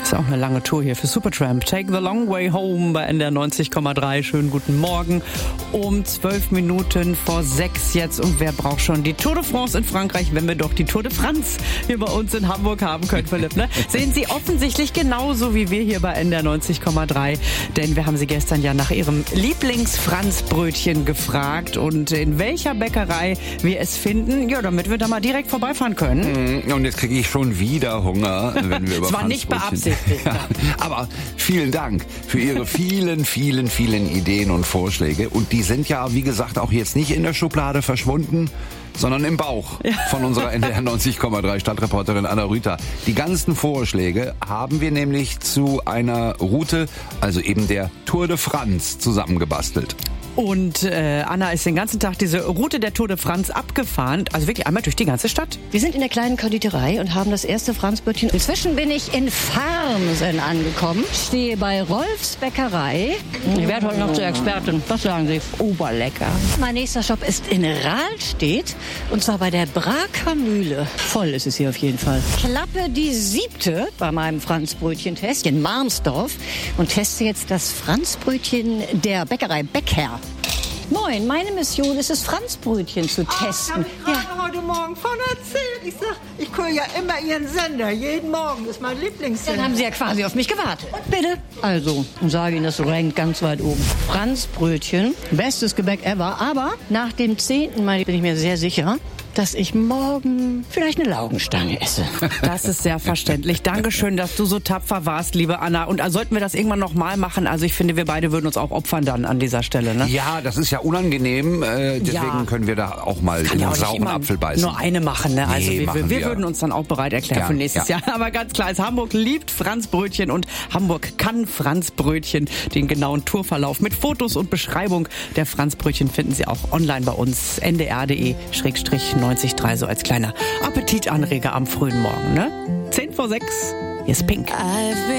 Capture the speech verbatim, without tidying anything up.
Ist auch eine lange Tour hier für Supertramp. Take the long way home bei N D R neunzig Komma drei. Schönen guten Morgen. Um zwölf Minuten vor sechs jetzt. Und wer braucht schon die Tour de France in Frankreich, wenn wir doch die Tour de France hier bei uns in Hamburg haben können, Philipp, ne? Sehen Sie offensichtlich genauso wie wir hier bei N D R neunzig Komma drei. Denn wir haben Sie gestern ja nach Ihrem Lieblings-Franzbrötchen gefragt und in welcher Bäckerei wir es finden. Ja, damit wir da mal direkt vorbeifahren können. Und jetzt kriege ich schon wieder Hunger, wenn wir über Es war nicht beabsichtigt. Ja, aber vielen Dank für Ihre vielen, vielen, vielen Ideen und Vorschläge. Und die sind ja, wie gesagt, auch jetzt nicht in der Schublade verschwunden, sondern im Bauch von unserer N D R neunzig Komma drei Stadtreporterin Anna Rüther. Die ganzen Vorschläge haben wir nämlich zu einer Route, also eben der Tour de France, zusammengebastelt. Und äh, Anna ist den ganzen Tag diese Route der Tour de France abgefahren. Also wirklich einmal durch die ganze Stadt. Wir sind in der kleinen Konditorei und haben das erste Franzbrötchen. Inzwischen bin ich in Farmsen angekommen. Stehe bei Rolfs Bäckerei. Ich werde heute noch zur Expertin. Was sagen Sie? Oberlecker. Mein nächster Shop ist in Rahlstedt. Und zwar bei der Braker Mühle. Voll ist es hier auf jeden Fall. Klappe die siebte bei meinem Franzbrötchen-Test in Marmsdorf. Und teste jetzt das Franzbrötchen der Bäckerei Becker. Moin, meine Mission ist es, Franzbrötchen zu testen. Ach, ich habe heute Morgen von erzählt. Ich sag, ich gucke ja immer Ihren Sender. Jeden Morgen ist mein Lieblingssender. Dann haben Sie ja quasi auf mich gewartet. Bitte. Also, und sage Ihnen, das rankt ganz weit oben. Franzbrötchen, bestes Gebäck ever. Aber nach dem zehnten Mal bin ich mir sehr sicher, dass ich morgen vielleicht eine Laugenstange esse. Das ist sehr verständlich. Dankeschön, dass du so tapfer warst, liebe Anna. Und sollten wir das irgendwann nochmal machen? Also ich finde, wir beide würden uns auch opfern dann an dieser Stelle. Ne? Ja, das ist ja unangenehm. Äh, deswegen ja. können wir da auch mal in ja den sauren Apfel beißen. Nur eine machen. Ne? Also nee, wir, machen wir, wir würden uns dann auch bereit erklären ja, für nächstes ja. Jahr. Aber ganz klar ist, Hamburg liebt Franzbrötchen und Hamburg kann Franzbrötchen. Den genauen Tourverlauf mit Fotos und Beschreibung der Franzbrötchen finden Sie auch online bei uns. N D R punkt de neunzig Komma drei so als kleiner Appetitanreger am frühen Morgen. Ne? zehn vor sechs, hier ist Pink.